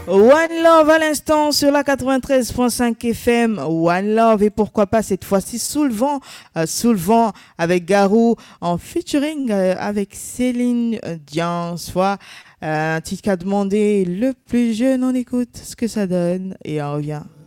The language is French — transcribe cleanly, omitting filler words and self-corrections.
One Love à l'instant sur la 93.5 FM. One Love et pourquoi pas cette fois-ci sous le vent avec Garou en featuring avec Céline Dion. Soit un titre qu'a demandé le plus jeune, on écoute ce que ça donne et on revient.